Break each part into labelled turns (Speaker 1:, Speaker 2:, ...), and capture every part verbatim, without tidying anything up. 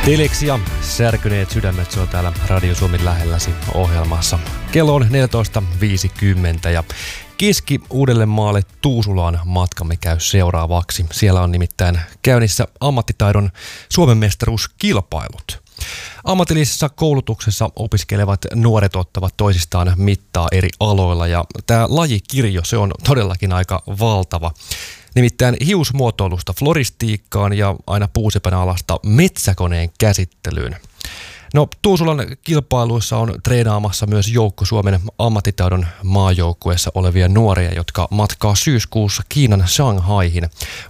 Speaker 1: Teleksi ja särkyneet sydämet, se on täällä Radio Suomen lähelläsi ohjelmassa. Kello on neljätoista viisikymmentä ja Keski Uudellemaalle Tuusulaan matkamme käy seuraavaksi. Siellä on nimittäin käynnissä ammattitaidon Suomen mestaruuskilpailut. Ammatillisessa koulutuksessa opiskelevat nuoret ottavat toisistaan mittaa eri aloilla ja tämä lajikirjo, se on todellakin aika valtava. Nimittäin hiusmuotoilusta floristiikkaan ja aina puusepän alasta metsäkoneen käsittelyyn. No, Tuusulan kilpailuissa on treenaamassa myös joukko Suomen ammattitaidon maajoukkueessa olevia nuoria, jotka matkaa syyskuussa Kiinan Shanghaihin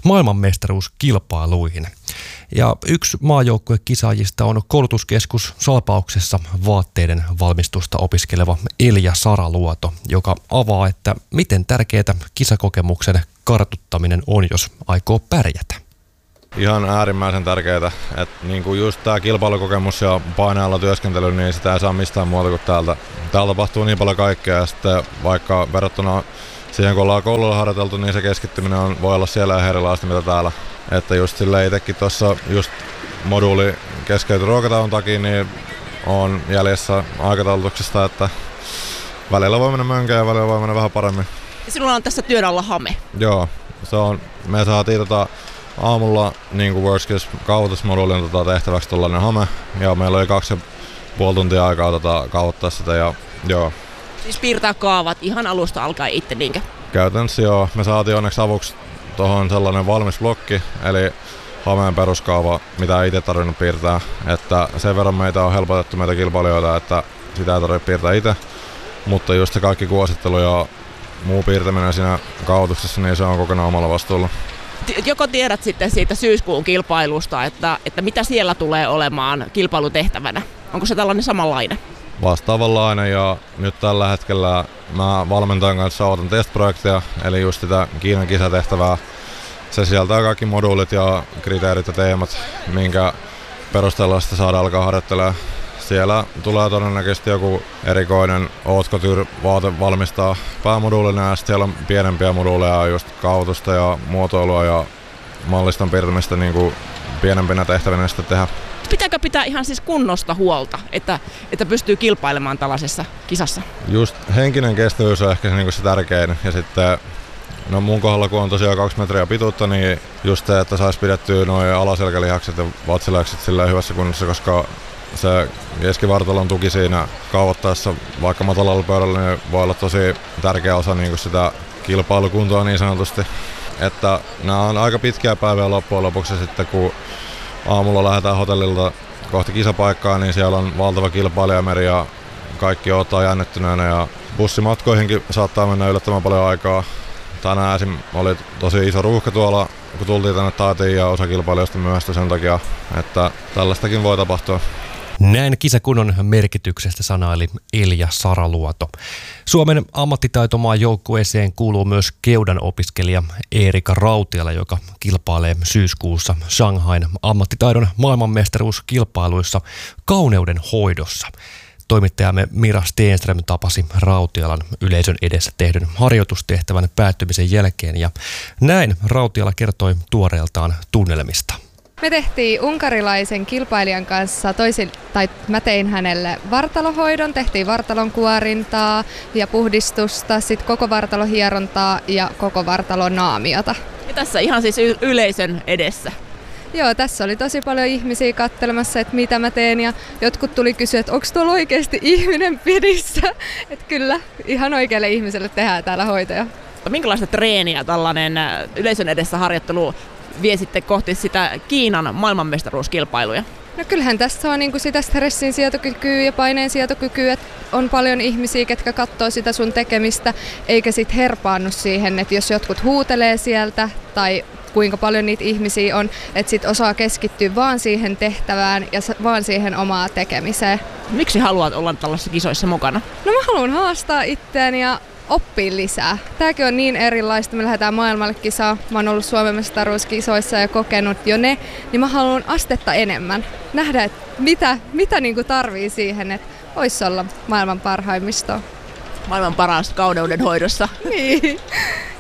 Speaker 1: maailmanmestaruuskilpailuihin. Ja yksi maajoukkuekisaajista on koulutuskeskus Salpauksessa vaatteiden valmistusta opiskeleva Elja Saraluoto, joka avaa, että miten tärkeää kisakokemuksen kartuttaminen on, jos aikoo pärjätä.
Speaker 2: Ihan äärimmäisen tärkeää, että niinku just tämä kilpailukokemus ja painealla työskentely, niin sitä ei saa mistään muuta kuin täältä. Täällä tapahtuu niin paljon kaikkea ja sitten vaikka verrattuna siihen kun ollaan koululla harjoiteltu, niin se keskittyminen on, voi olla siellä ihan erilaista mitä täällä. Että just silleen itsekin tuossa just moduuli keskeytyi ruokatauon takia, niin on jäljessä aikataulutuksesta, että välillä voi mennä mönkään ja välillä voi mennä vähän paremmin.
Speaker 3: Ja sinulla on tässä työn alla hame.
Speaker 2: Joo, se on, me saatiin tota aamulla niin kuin WorldSkills kaavoitusmoduulin tota, tehtäväksi tuollainen hame ja meillä oli kaksi ja puoli tuntia aikaa tota, kaavoittaa sitä ja joo.
Speaker 3: Siis piirtää kaavat ihan alusta alkaen itse niinkö?
Speaker 2: Käytännössä joo, me saatiin onneksi avuksi tuohon sellainen valmis blokki, eli hameen peruskaava, mitä ei itse tarvinnut piirtää, että sen verran meitä on helpotettu meitä kilpailijoita, että sitä ei tarvitse piirtää itse, mutta just se kaikki kuosittelu ja muu piirtäminen siinä kaavoituksessa, niin se on kokonaan omalla vastuulla.
Speaker 3: Joko tiedät sitten siitä syyskuun kilpailusta, että, että mitä siellä tulee olemaan kilpailutehtävänä? Onko se tällainen samanlainen?
Speaker 2: Vastaavanlainen ja nyt tällä hetkellä mä valmentajan kanssa aloitan testprojektia, eli just sitä Kiinan kisatehtävää. Se sieltää kaikki moduulit ja kriteerit ja teemat, minkä perusteella sitä saadaan alkaa harjoittelemaan. Siellä tulee todennäköisesti joku erikoinen haute couture-vaate valmistaa päämoduulina ja siellä on pienempiä moduuleja, just kaavoitusta ja muotoilua ja malliston piirtämistä niin kuin pienempinä tehtävinä sitten tehdä.
Speaker 3: Pitääkö pitää ihan siis kunnosta huolta, että, että pystyy kilpailemaan tällaisessa kisassa?
Speaker 2: Just henkinen kestävyys on ehkä se, niin kuin se tärkein ja sitten no mun kohdalla kun on tosiaan kaksi metriä pituutta, niin just se, että saisi pidettyä nuo alaselkälihakset ja vatsilihakset sillä hyvässä kunnossa, koska se keskivartalon tuki siinä kaavoittaessa vaikka matalalla pöydällä niin voi olla tosi tärkeä osa niin kuin sitä kilpailukuntoa niin sanotusti. Että nämä on aika pitkiä päiviä loppujen lopuksi sitten kun aamulla lähdetään hotellilta kohti kisapaikkaa, niin siellä on valtava kilpailijameri ja kaikki odottaa jännittyneenä ja bussimatkoihinkin saattaa mennä yllättävän paljon aikaa. Tänään esim. Oli tosi iso ruuhka tuolla, kun tultiin tänne Taatiin ja osa kilpailijoista myöhästyi sen takia, että tällaistakin voi tapahtua.
Speaker 1: Näin kisakunnon merkityksestä sanaili Elja Saraluoto. Suomen ammattitaitomaan joukkueeseen kuuluu myös keudan opiskelija Eerika Rautiala, joka kilpailee syyskuussa Shanghain ammattitaidon maailmanmestaruuskilpailuissa kauneuden hoidossa. Toimittajamme Mira Stenström tapasi Rautialan yleisön edessä tehdyn harjoitustehtävän päättymisen jälkeen ja näin Rautiala kertoi tuoreeltaan tunnelmista.
Speaker 4: Me tehtiin unkarilaisen kilpailijan kanssa, toisin, tai mä tein hänelle vartalohoidon, tehtiin vartalon kuorintaa ja puhdistusta, sitten koko vartalohierontaa ja koko vartalon naamiota.
Speaker 3: Ja tässä ihan siis y- yleisön edessä.
Speaker 4: Joo, tässä oli tosi paljon ihmisiä katselemassa, että mitä mä teen ja jotkut tuli kysyä, että onko tuolla oikeasti ihminen pidissä. Että kyllä, ihan oikealle ihmiselle tehdään täällä hoitoja.
Speaker 3: Minkälaista treeniä tällainen yleisön edessä harjoittelu vie sitten kohti sitä Kiinan maailmanmestaruuskilpailuja?
Speaker 4: No kyllähän tässä on niinku sitä stressin sietokykyä ja paineen sietokykyä, että on paljon ihmisiä, ketkä katsoo sitä sun tekemistä, eikä sit herpaannu siihen, että jos jotkut huutelee sieltä tai kuinka paljon niitä ihmisiä on, että sit osaa keskittyä vaan siihen tehtävään ja vaan siihen omaa tekemiseen.
Speaker 3: Miksi haluat olla tällaisissa kisoissa mukana?
Speaker 4: No mä haluan haastaa itseäni ja oppia lisää. Tääkin on niin erilaista, me lähdetään maailmalle kisaan. Mä oon ollut Suomen mestaruuskisoissa ja kokenut jo ne, niin mä haluan astetta enemmän. Nähdä, että mitä, mitä niinku tarvii siihen, että voisi olla maailman parhaimmistoa.
Speaker 3: Maailman paras kauneuden hoidossa.
Speaker 4: Niin.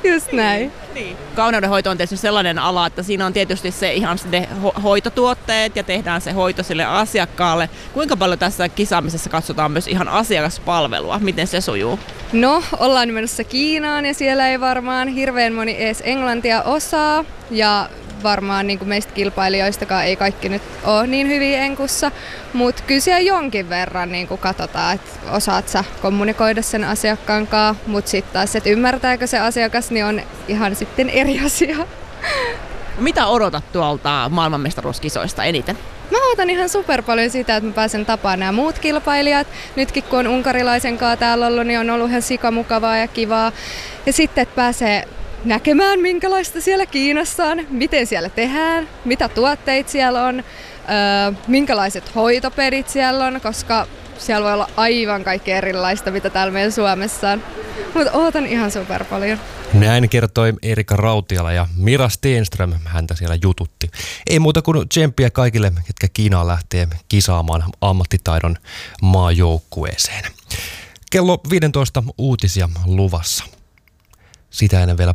Speaker 4: Just näin.
Speaker 3: Niin. Kauneudenhoito on tietysti sellainen ala, että siinä on tietysti se ihan ne ho- hoitotuotteet ja tehdään se hoito sille asiakkaalle. Kuinka paljon tässä kisaamisessa katsotaan myös ihan asiakaspalvelua? Miten se sujuu?
Speaker 4: No, ollaan menossa Kiinaan ja siellä ei varmaan hirveän moni edes englantia osaa. Ja varmaan niin kuin meistä kilpailijoistakaan ei kaikki nyt ole niin hyviä enkussa, mutta kyllä siellä jonkin verran niin kuin katsotaan, että osaat sä kommunikoida sen asiakkaan kanssa, mutta sitten taas, että ymmärtääkö se asiakas, niin on ihan sitten eri asia.
Speaker 3: Mitä odotat tuolta maailmanmestaruuskisoista eniten?
Speaker 4: Mä odotan ihan super paljon sitä, että mä pääsen tapaamaan nämä muut kilpailijat. Nytkin kun on unkarilaisen kanssa täällä ollut, niin on ollut ihan sikamukavaa ja kivaa. Ja sitten, että pääsee näkemään, minkälaista siellä Kiinassa on, miten siellä tehdään, mitä tuotteita siellä on, öö, minkälaiset hoitopedit siellä on, koska siellä voi olla aivan kaikki erilaista, mitä täällä meidän Suomessa on. Mutta ootan ihan super paljon.
Speaker 1: Näin kertoi Erika Rautiala ja Mira Stenström häntä siellä jututti. Ei muuta kuin tsemppiä kaikille, ketkä Kiinaan lähtee kisaamaan ammattitaidon maajoukkueeseen. Kello viisitoista uutisia luvassa. Sitä ennen vielä